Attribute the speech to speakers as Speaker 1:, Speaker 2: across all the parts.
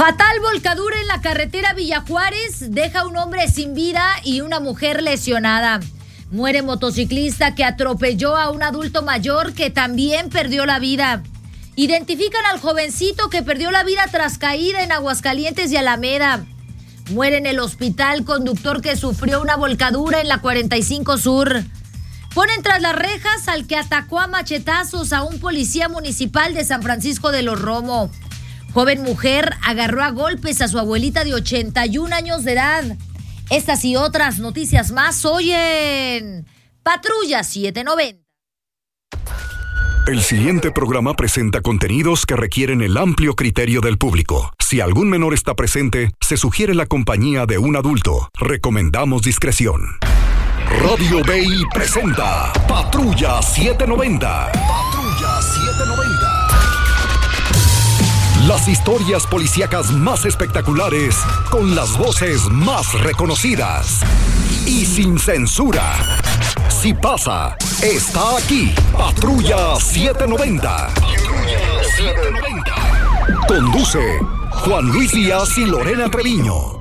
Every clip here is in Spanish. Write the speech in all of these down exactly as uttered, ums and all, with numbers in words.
Speaker 1: Fatal volcadura en la carretera Villa Juárez deja a un hombre sin vida y una mujer lesionada. Muere motociclista que atropelló a un adulto mayor que también perdió la vida. Identifican al jovencito que perdió la vida tras caída en Aguascalientes y Alameda. Muere en el hospital conductor que sufrió una volcadura en la cuarenta y cinco Sur. Ponen tras las rejas al que atacó a machetazos a un policía municipal de San Francisco de los Romo. Joven mujer agarró a golpes a su abuelita de ochenta y un años de edad. Estas y otras noticias más hoy en Patrulla setecientos noventa.
Speaker 2: El siguiente programa presenta contenidos que requieren el amplio criterio del público. Si algún menor está presente, se sugiere la compañía de un adulto. Recomendamos discreción. Radio Bay presenta Patrulla setecientos noventa. Patrulla setecientos noventa. Las historias policíacas más espectaculares, con las voces más reconocidas y sin censura. Si pasa, está aquí. Patrulla setecientos noventa. Patrulla setecientos noventa. Conduce Juan Luis Díaz y Lorena Treviño.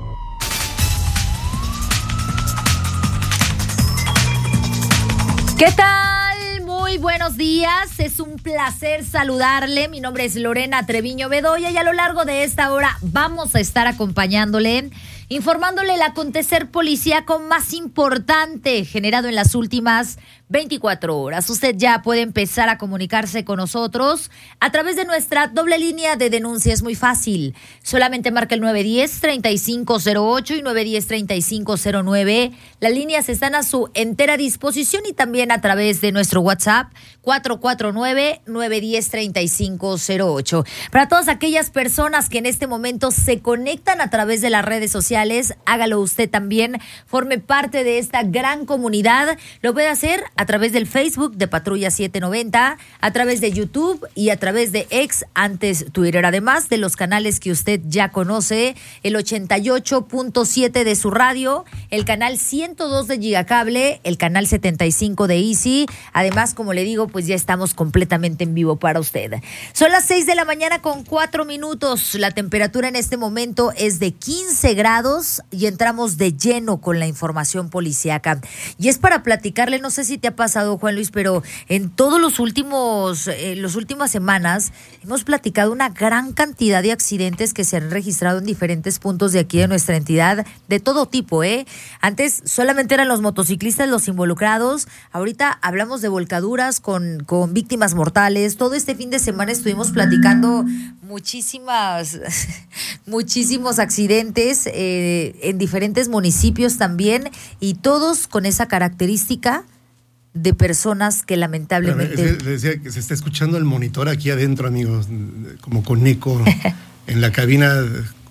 Speaker 1: ¿Qué tal? Muy buenos días, es un placer saludarle. Mi nombre es Lorena Treviño Bedoya y a lo largo de esta hora vamos a estar acompañándole, informándole el acontecer policíaco más importante generado en las últimas veinticuatro horas. Usted ya puede empezar a comunicarse con nosotros a través de nuestra doble línea de denuncia. Es muy fácil. Solamente marca el nueve uno cero, tres cinco cero ocho y nueve uno cero, tres cinco cero nueve. Las líneas están a su entera disposición y también a través de nuestro WhatsApp cuatro cuatro nueve, nueve uno cero, tres cinco cero ocho. Para todas aquellas personas que en este momento se conectan a través de las redes sociales, hágalo usted también. Forme parte de esta gran comunidad. Lo puede hacer a través del Facebook de Patrulla setecientos noventa, a través de YouTube y a través de X, antes Twitter, además de los canales que usted ya conoce, el ochenta y ocho punto siete de su radio, el canal ciento dos de Gigacable, el canal setenta y cinco de Easy. Además, como le digo, pues ya estamos completamente en vivo para usted. Son las seis de la mañana con cuatro minutos. La temperatura en este momento es de quince grados y entramos de lleno con la información policíaca. Y es para platicarle, no sé si te ha pasado, Juan Luis, pero en todos los últimos, eh, las últimas semanas hemos platicado una gran cantidad de accidentes que se han registrado en diferentes puntos de aquí de nuestra entidad, de todo tipo, ¿eh? Antes solamente eran los motociclistas los involucrados, ahorita hablamos de volcaduras con, con víctimas mortales. Todo este fin de semana estuvimos platicando muchísimas, muchísimos accidentes eh, en diferentes municipios también, y todos con esa característica de personas que lamentablemente...
Speaker 3: Le decía que se está escuchando el monitor aquí adentro, amigos, como con eco en la cabina.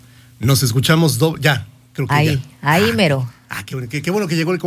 Speaker 3: Nos escuchamos doble, ya, creo que
Speaker 1: ahí,
Speaker 3: ya.
Speaker 1: Ahí
Speaker 3: ah,
Speaker 1: mero.
Speaker 3: Ah, qué bueno, qué, qué bueno que llegó el...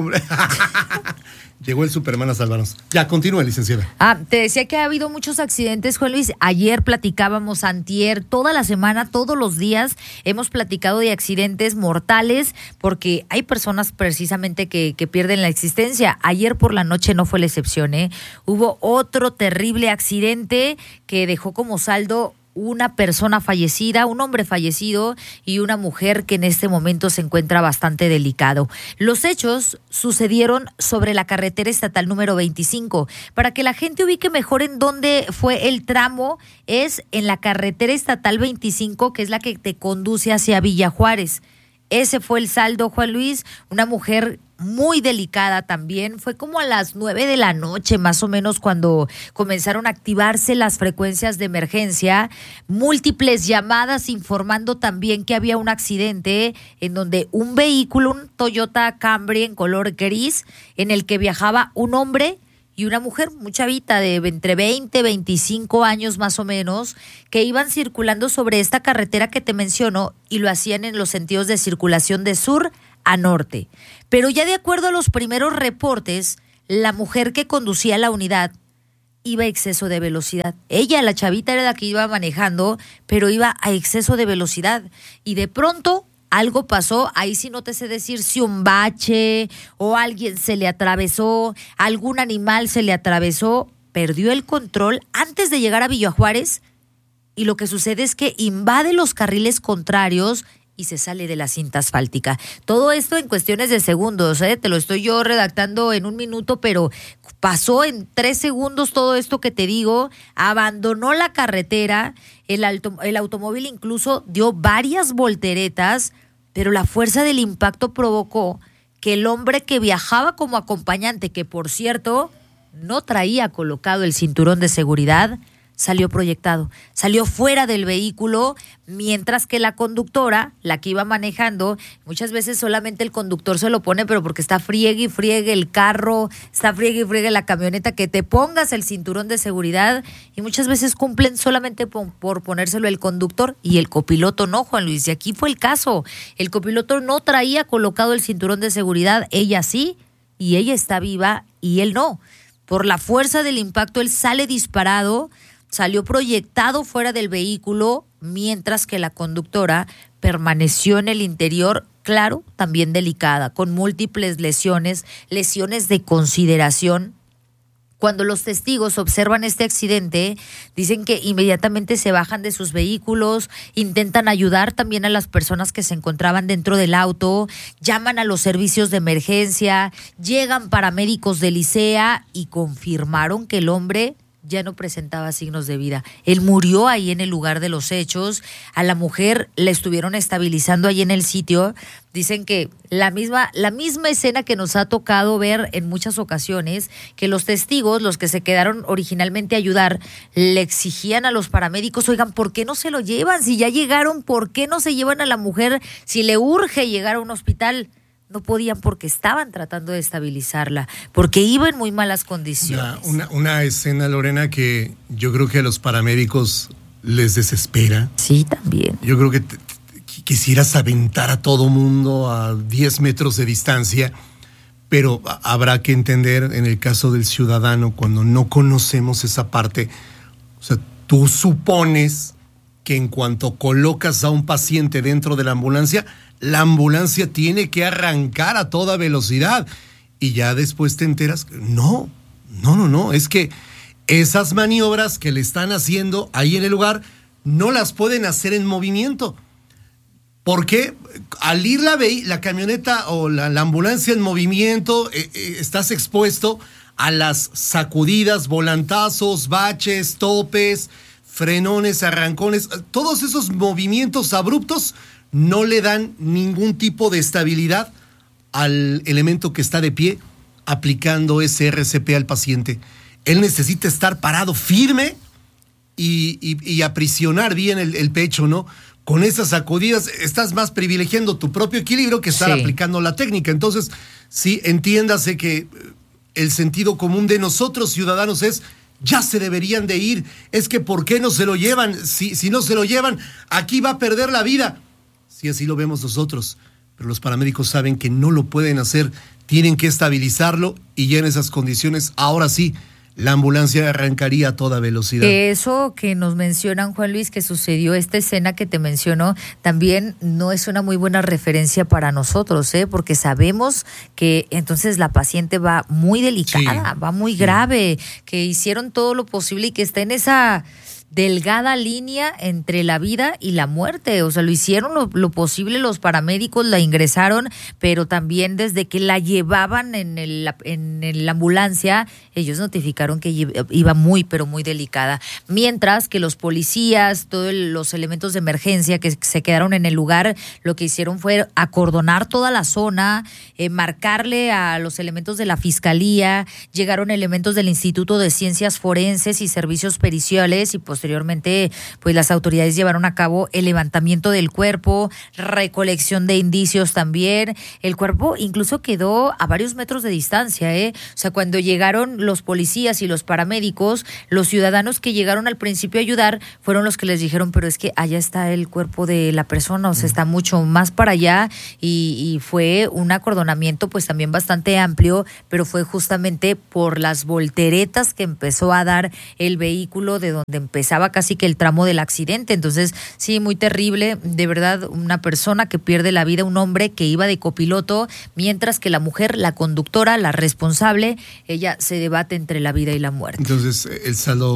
Speaker 3: Llegó el Superman a salvarnos. Ya, continúa, licenciada.
Speaker 1: Ah, te decía que ha habido muchos accidentes, Juan Luis. Ayer platicábamos, antier, toda la semana, todos los días hemos platicado de accidentes mortales, porque hay personas precisamente que, que pierden la existencia. Ayer por la noche no fue la excepción, ¿eh? Hubo otro terrible accidente que dejó como saldo una persona fallecida, un hombre fallecido y una mujer que en este momento se encuentra bastante delicado. Los hechos sucedieron sobre la carretera estatal número veinticinco. Para que la gente ubique mejor en dónde fue el tramo, es en la carretera estatal veinticinco, que es la que te conduce hacia Villa Juárez. Ese fue el saldo, Juan Luis. Una mujer muy delicada también. Fue como a las nueve de la noche, más o menos, cuando comenzaron a activarse las frecuencias de emergencia. Múltiples llamadas informando también que había un accidente en donde un vehículo, un Toyota Camry en color gris, en el que viajaba un hombre y una mujer, muy chavita, de entre veinte y veinticinco años más o menos, que iban circulando sobre esta carretera que te menciono, y lo hacían en los sentidos de circulación de sur a norte. Pero ya de acuerdo a los primeros reportes, la mujer que conducía la unidad iba a exceso de velocidad. Ella, la chavita, era la que iba manejando, pero iba a exceso de velocidad. Y de pronto algo pasó. Ahí sí no te sé decir si un bache o alguien se le atravesó, algún animal se le atravesó, perdió el control antes de llegar a Villa Juárez y lo que sucede es que invade los carriles contrarios y se sale de la cinta asfáltica. Todo esto en cuestiones de segundos, ¿eh? Te lo estoy yo redactando en un minuto, pero pasó en tres segundos todo esto que te digo, abandonó la carretera, el, auto, el automóvil incluso dio varias volteretas, pero la fuerza del impacto provocó que el hombre que viajaba como acompañante, que por cierto no traía colocado el cinturón de seguridad, salió proyectado, salió fuera del vehículo, mientras que la conductora, la que iba manejando, muchas veces solamente el conductor se lo pone, pero porque está friegue y friegue el carro, está friegue y friegue la camioneta, que te pongas el cinturón de seguridad, y muchas veces cumplen solamente por, por ponérselo el conductor y el copiloto no, Juan Luis, y aquí fue el caso, el copiloto no traía colocado el cinturón de seguridad, ella sí, y ella está viva y él no. Por la fuerza del impacto, él sale disparado, salió proyectado fuera del vehículo, mientras que la conductora permaneció en el interior, claro, también delicada, con múltiples lesiones, lesiones de consideración. Cuando los testigos observan este accidente, dicen que inmediatamente se bajan de sus vehículos, intentan ayudar también a las personas que se encontraban dentro del auto, llaman a los servicios de emergencia, llegan paramédicos del Licea y confirmaron que el hombre ya no presentaba signos de vida. Él murió ahí en el lugar de los hechos. A la mujer la estuvieron estabilizando ahí en el sitio. Dicen que la misma, la misma escena que nos ha tocado ver en muchas ocasiones, que los testigos, los que se quedaron originalmente a ayudar, le exigían a los paramédicos, oigan, ¿por qué no se lo llevan? Si ya llegaron, ¿por qué no se llevan a la mujer? Si le urge llegar a un hospital. No podían porque estaban tratando de estabilizarla, porque iba en muy malas condiciones.
Speaker 3: Una, una, una escena, Lorena, que yo creo que a los paramédicos les desespera.
Speaker 1: Sí, también.
Speaker 3: Yo creo que te, te, quisieras aventar a todo mundo a diez metros de distancia, pero habrá que entender en el caso del ciudadano, cuando no conocemos esa parte, o sea, tú supones que en cuanto colocas a un paciente dentro de la ambulancia, la ambulancia tiene que arrancar a toda velocidad y ya después te enteras, no, no, no, no, es que esas maniobras que le están haciendo ahí en el lugar no las pueden hacer en movimiento. Porque al ir la, la camioneta o la, la ambulancia en movimiento, eh, eh, estás expuesto a las sacudidas, volantazos, baches, topes, frenones, arrancones, todos esos movimientos abruptos no le dan ningún tipo de estabilidad al elemento que está de pie aplicando ese R C P al paciente. Él necesita estar parado firme y, y, y aprisionar bien el, el pecho, ¿no? Con esas sacudidas estás más privilegiando tu propio equilibrio que estar sí. aplicando la técnica. Entonces, sí, entiéndase que el sentido común de nosotros ciudadanos es: ya se deberían de ir. Es que ¿por qué no se lo llevan? Si, si no se lo llevan, aquí va a perder la vida. Sí, así lo vemos nosotros, pero los paramédicos saben que no lo pueden hacer, tienen que estabilizarlo y ya en esas condiciones, ahora sí, la ambulancia arrancaría a toda velocidad.
Speaker 1: Eso que nos mencionan, Juan Luis, que sucedió, esta escena que te mencionó, también no es una muy buena referencia para nosotros, ¿eh? Porque sabemos que entonces la paciente va muy delicada, sí, va muy sí. grave, que hicieron todo lo posible y que está en esa delgada línea entre la vida y la muerte. O sea, lo hicieron lo, lo posible, los paramédicos la ingresaron, pero también desde que la llevaban en, el, en, en la ambulancia, ellos notificaron que iba muy, pero muy delicada. Mientras que los policías, todos los elementos de emergencia que se quedaron en el lugar, lo que hicieron fue acordonar toda la zona, eh, marcarle a los elementos de la fiscalía, llegaron elementos del Instituto de Ciencias Forenses y Servicios Periciales y pues posteriormente, pues las autoridades llevaron a cabo el levantamiento del cuerpo, recolección de indicios también. El cuerpo incluso quedó a varios metros de distancia, ¿eh? O sea, cuando llegaron los policías y los paramédicos, los ciudadanos que llegaron al principio a ayudar fueron los que les dijeron, pero es que allá está el cuerpo de la persona, o sea, está mucho más para allá, y, y fue un acordonamiento pues también bastante amplio, pero fue justamente por las volteretas que empezó a dar el vehículo de donde empezó casi que el tramo del accidente. Entonces, sí, muy terrible, de verdad, una persona que pierde la vida, un hombre que iba de copiloto, mientras que la mujer, la conductora, la responsable, ella se debate entre la vida y la muerte.
Speaker 3: Entonces, el saldo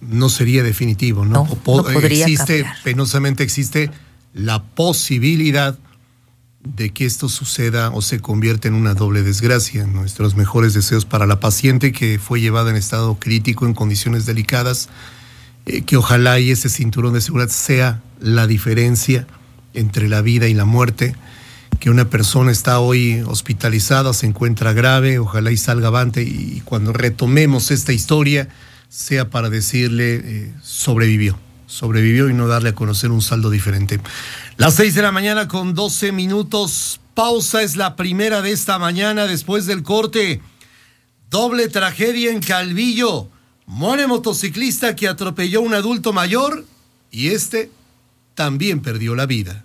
Speaker 3: no sería definitivo, ¿no?
Speaker 1: No, no podría
Speaker 3: existe,
Speaker 1: cambiar.
Speaker 3: Penosamente existe la posibilidad de que esto suceda o se convierta en una doble desgracia. Nuestros mejores deseos para la paciente que fue llevada en estado crítico, en condiciones delicadas, eh, que ojalá y ese cinturón de seguridad sea la diferencia entre la vida y la muerte, que una persona está hoy hospitalizada, se encuentra grave, ojalá y salga avante, y cuando retomemos esta historia sea para decirle eh, sobrevivió, sobrevivió y no darle a conocer un saldo diferente. Las seis de la mañana con doce minutos, pausa, es la primera de esta mañana después del corte. Doble tragedia en Calvillo, muere motociclista que atropelló a un adulto mayor y este también perdió la vida.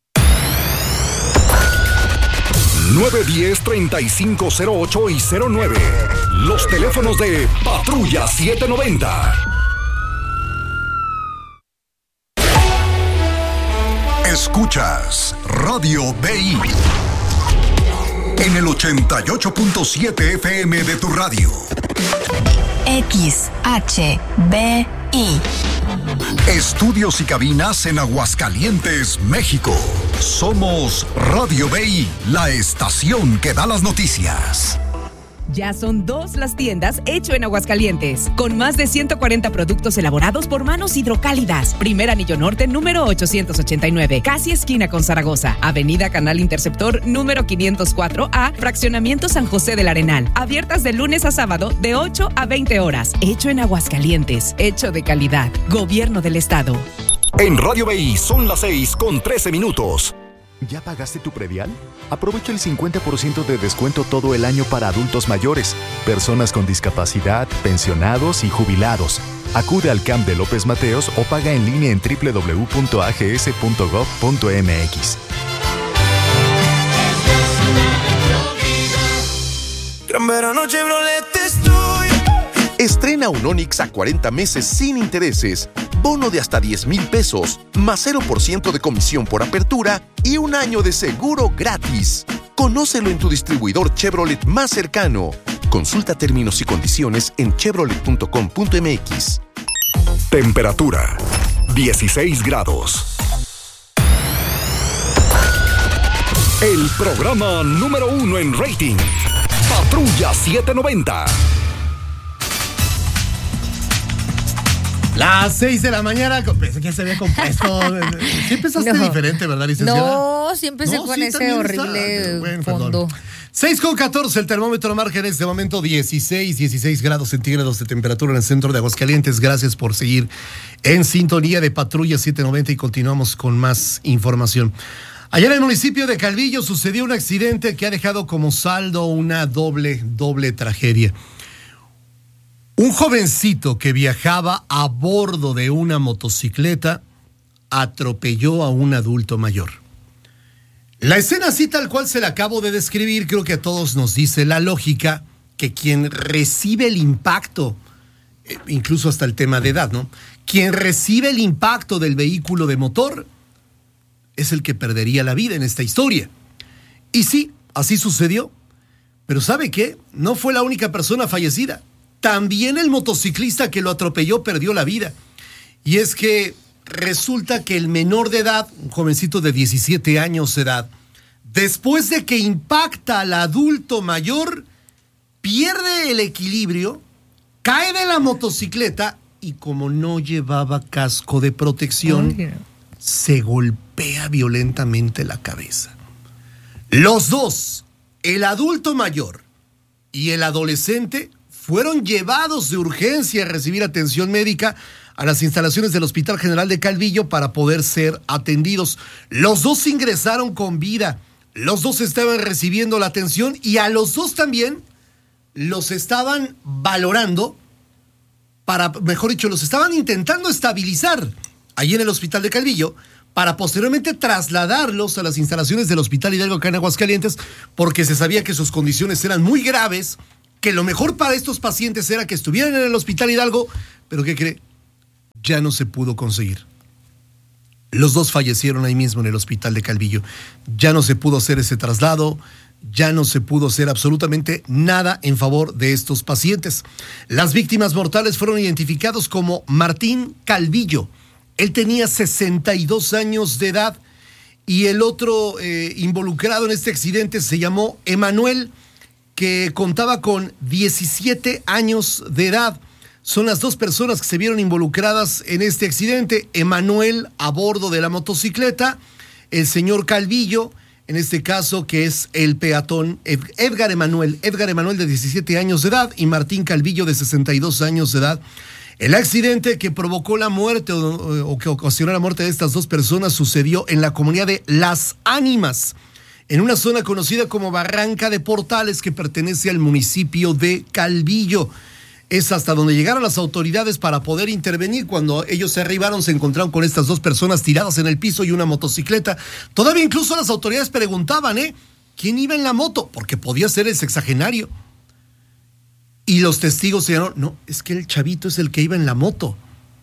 Speaker 2: nueve diez, treinta y cinco cero ocho y cero nueve. Los teléfonos de Patrulla setecientos noventa. Escuchas Radio B I en el ochenta y ocho punto siete F M de tu radio.
Speaker 4: X H B I.
Speaker 2: Estudios y cabinas en Aguascalientes, México. Somos Radio B I, la estación que da las noticias.
Speaker 5: Ya son dos las tiendas Hecho en Aguascalientes, con más de ciento cuarenta productos elaborados por manos hidrocálidas. Primer Anillo Norte, número ochocientos ochenta y nueve, casi esquina con Zaragoza. Avenida Canal Interceptor, número quinientos cuatro A, Fraccionamiento San José del Arenal. Abiertas de lunes a sábado, de ocho a veinte horas. Hecho en Aguascalientes, hecho de calidad. Gobierno del Estado.
Speaker 2: En Radio B I son las seis con trece minutos.
Speaker 6: ¿Ya pagaste tu predial? Aprovecha el cincuenta por ciento de descuento todo el año para adultos mayores, personas con discapacidad, pensionados y jubilados. Acude al C A M de López Mateos o paga en línea en doble u doble u doble u punto a g s punto gov punto m x.
Speaker 7: Gran verano Chevrolet estoy.
Speaker 8: Estrena un Onix a cuarenta meses sin intereses, bono de hasta diez mil pesos, más cero por ciento de comisión por apertura y un año de seguro gratis. Conócelo en tu distribuidor Chevrolet más cercano. Consulta términos y condiciones en chevrolet punto com punto m x.
Speaker 2: Temperatura dieciséis grados. El programa número uno en rating. Patrulla setecientos noventa.
Speaker 3: Las seis de la mañana, pensé que se había compuesto. Sí empezaste no. diferente, ¿verdad, licenciada?
Speaker 1: No, siempre se no, pone sí, ese horrible bueno, fondo.
Speaker 3: seis con catorce, el termómetro marca en este momento dieciséis, dieciséis grados centígrados de temperatura en el centro de Aguascalientes. Gracias por seguir en sintonía de Patrulla setecientos noventa y continuamos con más información. Ayer en el municipio de Calvillo sucedió un accidente que ha dejado como saldo una doble, doble tragedia. Un jovencito que viajaba a bordo de una motocicleta atropelló a un adulto mayor. La escena así tal cual se la acabo de describir, creo que a todos nos dice la lógica que quien recibe el impacto, incluso hasta el tema de edad, ¿no? Quien recibe el impacto del vehículo de motor es el que perdería la vida en esta historia. Y sí, así sucedió. Pero ¿sabe qué? No fue la única persona fallecida. También el motociclista que lo atropelló perdió la vida. Y es que resulta que el menor de edad, un jovencito de diecisiete años de edad, después de que impacta al adulto mayor, pierde el equilibrio, cae de la motocicleta y como no llevaba casco de protección, oh, se golpea violentamente la cabeza. Los dos, el adulto mayor y el adolescente, fueron llevados de urgencia a recibir atención médica a las instalaciones del Hospital General de Calvillo para poder ser atendidos. Los dos ingresaron con vida, los dos estaban recibiendo la atención y a los dos también los estaban valorando para, mejor dicho, los estaban intentando estabilizar allí en el Hospital de Calvillo para posteriormente trasladarlos a las instalaciones del Hospital Hidalgo acá en Aguascalientes porque se sabía que sus condiciones eran muy graves, que lo mejor para estos pacientes era que estuvieran en el Hospital Hidalgo, pero ¿qué cree? Ya no se pudo conseguir. Los dos fallecieron ahí mismo en el hospital de Calvillo. Ya no se pudo hacer ese traslado, ya no se pudo hacer absolutamente nada en favor de estos pacientes. Las víctimas mortales fueron identificados como Martín Calvillo. Él tenía sesenta y dos años de edad y el otro eh, involucrado en este accidente se llamó Emanuel, que contaba con diecisiete años de edad. Son las dos personas que se vieron involucradas en este accidente. Emanuel a bordo de la motocicleta, el señor Calvillo, en este caso que es el peatón Edgar Emanuel, Edgar Emanuel de diecisiete años de edad y Martín Calvillo de sesenta y dos años de edad. El accidente que provocó la muerte o, o que ocasionó la muerte de estas dos personas sucedió en la comunidad de Las Ánimas, en una zona conocida como Barranca de Portales, que pertenece al municipio de Calvillo. Es hasta donde llegaron las autoridades para poder intervenir. Cuando ellos se arribaron, se encontraron con estas dos personas tiradas en el piso y una motocicleta. Todavía incluso las autoridades preguntaban, ¿eh? ¿Quién iba en la moto? Porque podía ser el sexagenario. Y los testigos dijeron, no, es que el chavito es el que iba en la moto.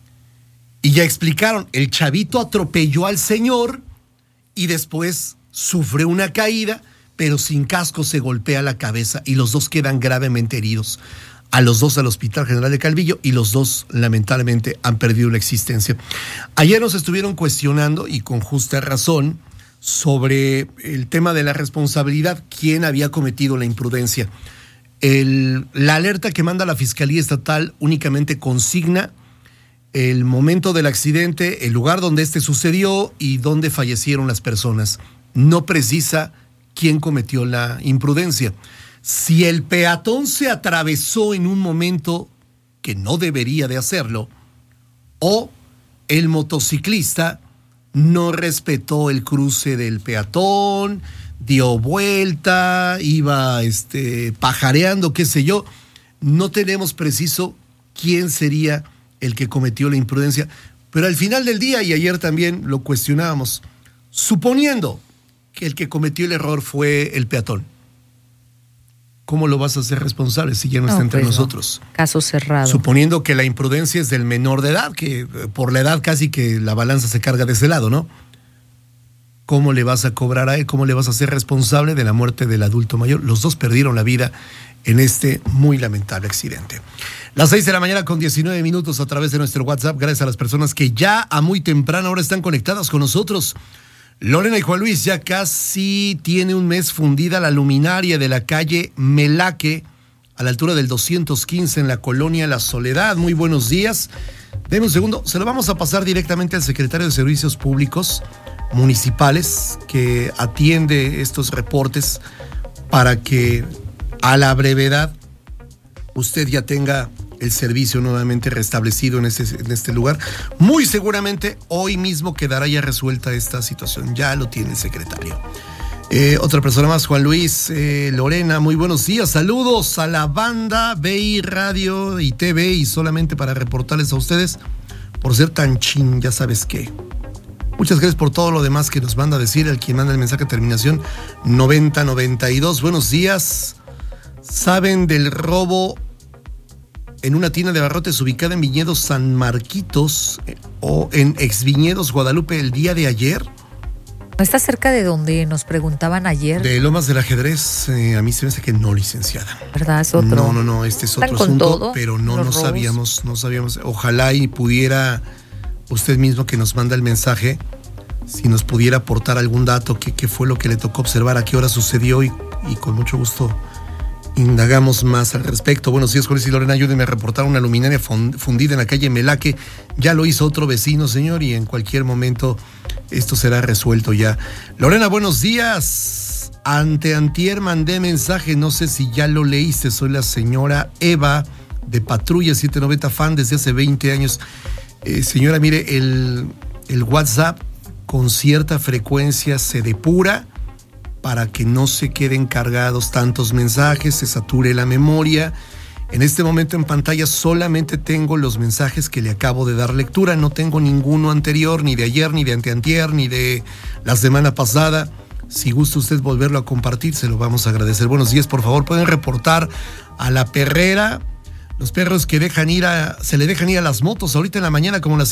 Speaker 3: Y ya explicaron, el chavito atropelló al señor y después sufre una caída, pero sin casco se golpea la cabeza y los dos quedan gravemente heridos. A los dos al Hospital General de Calvillo y los dos lamentablemente han perdido la existencia. Ayer nos estuvieron cuestionando y con justa razón sobre el tema de la responsabilidad, quién había cometido la imprudencia. El, la alerta que manda la Fiscalía Estatal únicamente consigna el momento del accidente, el lugar donde este sucedió y dónde fallecieron las personas. No precisa quién cometió la imprudencia. Si el peatón se atravesó en un momento que no debería de hacerlo, o el motociclista no respetó el cruce del peatón, dio vuelta, iba este, pajareando, qué sé yo, no tenemos preciso quién sería el que cometió la imprudencia. Pero al final del día, y ayer también lo cuestionábamos, suponiendo que el que cometió el error fue el peatón, ¿cómo lo vas a hacer responsable si ya no, no está entre pues nosotros?
Speaker 1: No. Caso cerrado.
Speaker 3: Suponiendo que la imprudencia es del menor de edad, que por la edad casi que la balanza se carga de ese lado, ¿no? ¿Cómo le vas a cobrar a él? ¿Cómo le vas a hacer responsable de la muerte del adulto mayor? Los dos perdieron la vida en este muy lamentable accidente. Las seis de la mañana con diecinueve minutos a través de nuestro WhatsApp. Gracias a las personas que ya a muy temprana hora están conectadas con nosotros. Lorena y Juan Luis, ya casi tiene un mes fundida la luminaria de la calle Melaque, a la altura del doscientos quince en la colonia La Soledad. Muy buenos días. Deme un segundo, se lo vamos a pasar directamente al secretario de Servicios Públicos Municipales, que atiende estos reportes, para que a la brevedad usted ya tenga el servicio nuevamente restablecido en este, en este lugar. Muy seguramente hoy mismo quedará ya resuelta esta situación. Ya lo tiene el secretario. Eh, otra persona más, Juan Luis, eh, Lorena, muy buenos días. Saludos a la banda B I Radio y T V, y solamente para reportarles a ustedes por ser tan chin, ya sabes qué. Muchas gracias por todo lo demás que nos manda a decir el quien manda el mensaje de terminación noventa noventa y dos. Buenos días. ¿Saben del robo en una tienda de abarrotes ubicada en Viñedos San Marquitos eh, o en Exviñedos Guadalupe el día de ayer?
Speaker 1: ¿No está cerca de donde nos preguntaban ayer?
Speaker 3: De Lomas del Ajedrez, eh, a mí se me hace que no, licenciada.
Speaker 1: ¿Verdad? Es otro.
Speaker 3: No, no, no, este es otro asunto, todo, pero no, no sabíamos, no sabíamos. Ojalá y pudiera usted mismo que nos manda el mensaje, si nos pudiera aportar algún dato, qué, qué fue lo que le tocó observar, a qué hora sucedió, y, y con mucho gusto indagamos más al respecto. Buenos días, Juan Luis y Lorena, ayúdenme a reportar una luminaria fundida en la calle Melaque. Ya lo hizo otro vecino, señor, y en cualquier momento esto será resuelto ya. Lorena, buenos días. Ante antier mandé mensaje, no sé si ya lo leíste, soy la señora Eva de Patrulla setecientos noventa, fan desde hace veinte años. Eh, señora, mire, el, el WhatsApp con cierta frecuencia se depura para que no se queden cargados tantos mensajes, se sature la memoria. En este momento en pantalla solamente tengo los mensajes que le acabo de dar lectura, no tengo ninguno anterior, ni de ayer, ni de anteantier, ni de la semana pasada. Si gusta usted volverlo a compartir, se lo vamos a agradecer. Buenos días, por favor, pueden reportar a la perrera, los perros que dejan ir a, se le dejan ir a las motos ahorita en la mañana como las